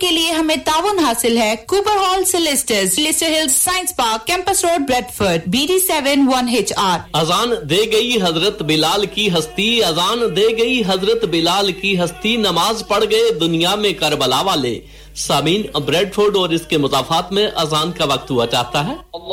के लिए हमें ताउन हासिल है। Cooper hall सिलिस्टर्स, Leicester hills science park, campus road, Bradford, BD7 1HR। अजान दे गई हजरत बिलाल की हस्ती, अजान दे गई हजरत बिलाल की हस्ती, नमाज पढ़ गए दुनिया में करबला वाले। सामीन, ब्रेडफोर्ड और इसके मुजाफात में अजान का वक्त हुआ चाहता है।